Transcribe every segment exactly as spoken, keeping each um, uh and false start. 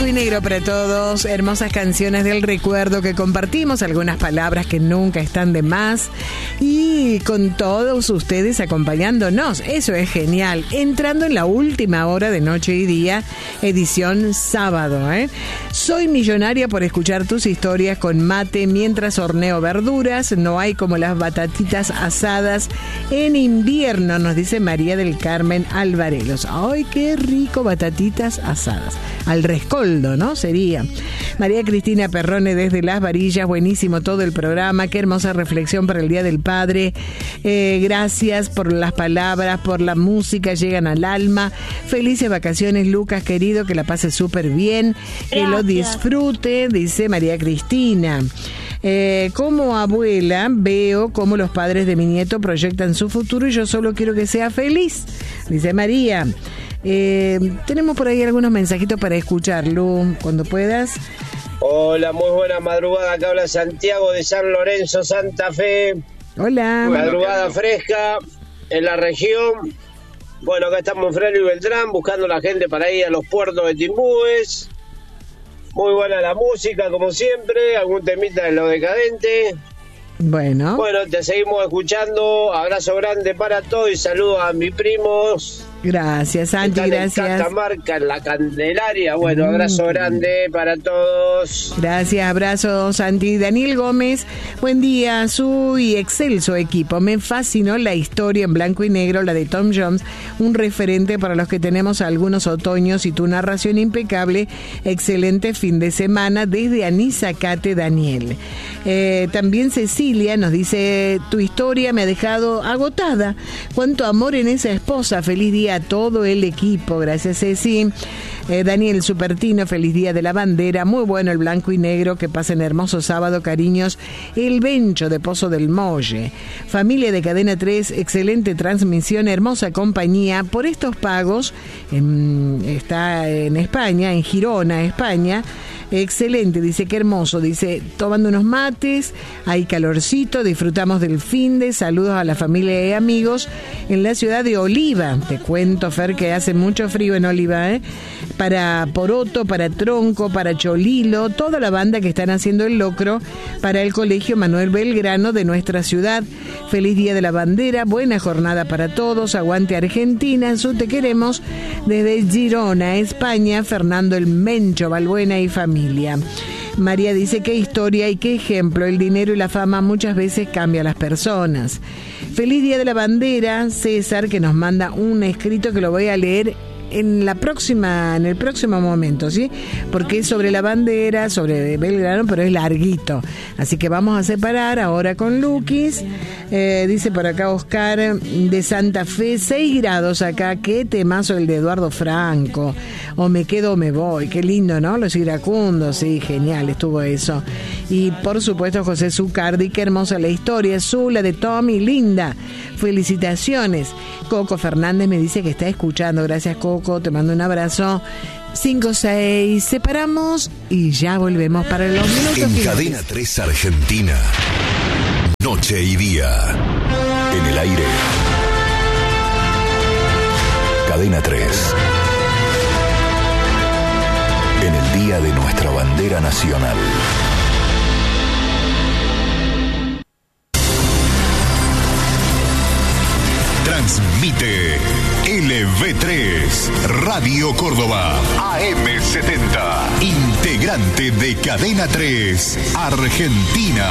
Blanco y negro para todos, hermosas canciones del recuerdo que compartimos, algunas palabras que nunca están de más y con todos ustedes acompañándonos. Eso es genial. Entrando en la última hora de Noche y Día, edición sábado, ¿eh? Soy millonaria por escuchar tus historias con mate mientras horneo verduras. No hay como las batatitas asadas en invierno, nos dice María del Carmen Alvarelos. ¡Ay, qué rico! Batatitas asadas. Al rescoldo, ¿no? Sería. María Cristina Perrone desde Las Varillas, buenísimo todo el programa, qué hermosa reflexión para el Día del Padre. Eh, gracias por las palabras, por la música, llegan al alma. Felices vacaciones, Lucas, querido, que la pase súper bien, que Gracias. lo disfrute, dice María Cristina. Eh, como abuela veo cómo los padres de mi nieto proyectan su futuro y yo solo quiero que sea feliz, dice María. Eh, tenemos por ahí algunos mensajitos para escuchar, Lu, cuando puedas. Hola, muy buena madrugada. Acá habla Santiago de San Lorenzo, Santa Fe. Hola. Madrugada fresca en la región. Bueno, acá estamos en Frelo y Beltrán buscando la gente para ir a los puertos de Timbúes. Muy buena la música, como siempre. Algún temita de Lo Decadente. Bueno. Bueno, te seguimos escuchando. Abrazo grande para todos y saludos a mis primos. Gracias, Santi, Están gracias. en Catamarca, en la Candelaria. Bueno, abrazo Mm. grande para todos. Gracias, abrazo, Santi. Daniel Gómez, buen día, su y excelso equipo. Me fascinó la historia en blanco y negro, la de Tom Jones, un referente para los que tenemos algunos otoños y tu narración impecable. Excelente fin de semana desde Anisacate, Daniel. Eh, también Cecilia nos dice, tu historia me ha dejado agotada. Cuánto amor en esa esposa. Feliz día a todo el equipo. Gracias, Ceci. Eh, Daniel Supertino, feliz día de la bandera. Muy bueno el blanco y negro. Que pasen hermoso sábado, cariños. El Bencho de Pozo del Molle. Familia de Cadena tres, excelente transmisión, hermosa compañía. Por estos pagos, en, está en España, en Girona, España. Excelente, dice, qué hermoso, dice, tomando unos mates, hay calorcito, disfrutamos del finde, saludos a la familia y amigos en la ciudad de Oliva. Te cuento, Fer, que hace mucho frío en Oliva, ¿eh? Para Poroto, para Tronco, para Cholilo, toda la banda que están haciendo el locro para el Colegio Manuel Belgrano de nuestra ciudad. Feliz Día de la Bandera, buena jornada para todos, aguante Argentina, su te queremos, desde Girona, España, Fernando el Mencho, Balbuena y familia. María dice, qué historia y qué ejemplo, el dinero y la fama muchas veces cambia a las personas. Feliz Día de la Bandera, César, que nos manda un escrito que lo voy a leer en la próxima, en el próximo momento, ¿sí? Porque es sobre la bandera, sobre Belgrano, pero es larguito. Así que vamos a separar ahora con Luquis. Eh, dice por acá Oscar de Santa Fe, seis grados acá, qué temazo el de Eduardo Franco. O me quedo o me voy, qué lindo, ¿no? Los iracundos, sí, genial, estuvo eso. Y por supuesto José Zucardi, qué hermosa la historia, Zula de Tommy, linda. Felicitaciones. Coco Fernández me dice que está escuchando, gracias Coco, te mando un abrazo. cinco seis, separamos y ya volvemos para los minutos En finales. Cadena tres Argentina, Noche y Día. En el aire, Cadena tres. En el día de nuestra bandera nacional. Transmite L V tres, Radio Córdoba, A M setenta, integrante de Cadena tres, Argentina.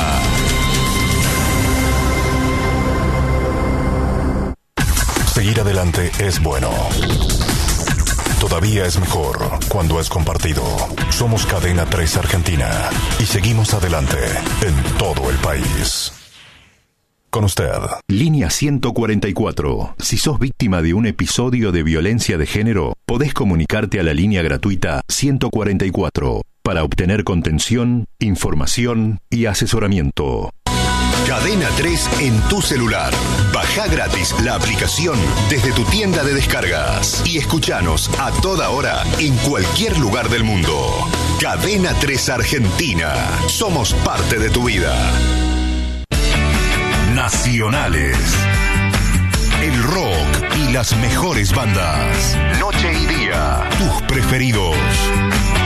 Seguir adelante es bueno. Todavía es mejor cuando es compartido. Somos Cadena tres Argentina y seguimos adelante en todo el país. Con usted. Línea ciento cuarenta y cuatro. Si sos víctima de un episodio de violencia de género, podés comunicarte a la línea gratuita ciento cuarenta y cuatro para obtener contención, información y asesoramiento. Cadena tres en tu celular. Baja gratis la aplicación desde tu tienda de descargas y escuchanos a toda hora en cualquier lugar del mundo. Cadena tres Argentina. Somos parte de tu vida. Nacionales. El rock y las mejores bandas. Noche y día. Tus preferidos.